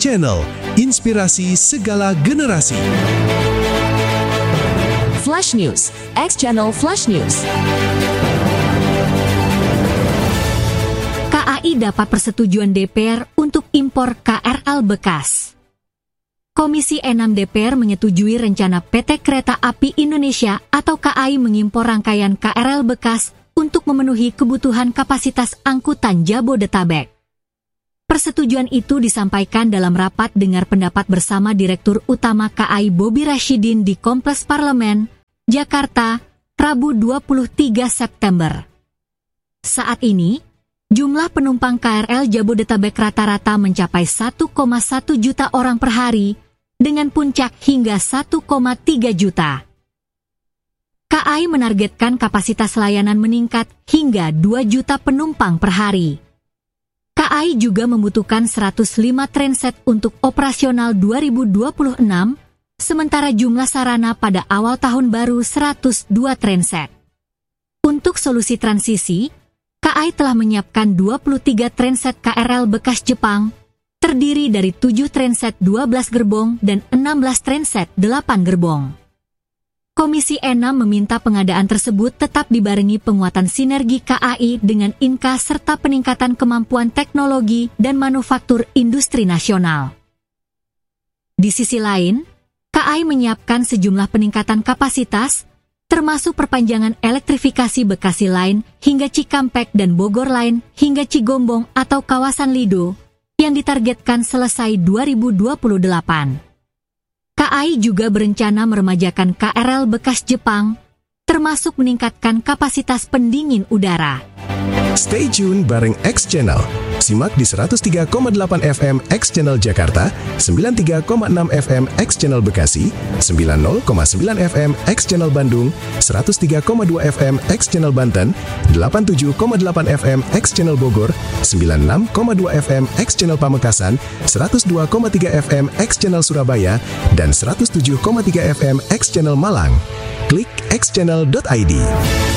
Channel, inspirasi segala generasi. Flash News, X Channel Flash News. KAI dapat persetujuan DPR untuk impor KRL bekas. Komisi 6 DPR menyetujui rencana PT Kereta Api Indonesia atau KAI mengimpor rangkaian KRL bekas untuk memenuhi kebutuhan kapasitas angkutan Jabodetabek. Persetujuan itu disampaikan dalam rapat dengar pendapat bersama Direktur Utama KAI Bobi Rashidin di Kompleks Parlemen, Jakarta, Rabu 23 September. Saat ini, jumlah penumpang KRL Jabodetabek rata-rata mencapai 1,1 juta orang per hari, dengan puncak hingga 1,3 juta. KAI menargetkan kapasitas layanan meningkat hingga 2 juta penumpang per hari. KAI juga membutuhkan 105 trainset untuk operasional 2026, sementara jumlah sarana pada awal tahun baru 102 trainset. Untuk solusi transisi, KAI telah menyiapkan 23 trainset KRL bekas Jepang, terdiri dari 7 trainset 12 gerbong dan 16 trainset 8 gerbong. Komisi 6 meminta pengadaan tersebut tetap dibarengi penguatan sinergi KAI dengan Inka serta peningkatan kemampuan teknologi dan manufaktur industri nasional. Di sisi lain, KAI menyiapkan sejumlah peningkatan kapasitas, termasuk perpanjangan elektrifikasi Bekasi Line hingga Cikampek dan Bogor Line hingga Cigombong atau kawasan Lido, yang ditargetkan selesai 2028. KAI juga berencana meremajakan KRL bekas Jepang, termasuk meningkatkan kapasitas pendingin udara. Stay tune bareng X Channel. Simak di 103,8 FM X Channel Jakarta, 93,6 FM X Channel Bekasi, 90,9 FM X Channel Bandung, 103,2 FM X Channel Banten, 87,8 FM X Channel Bogor, 96,2 FM X Channel Pamekasan, 102,3 FM X Channel Surabaya, dan 107,3 FM X Channel Malang. Klik xchannel.id.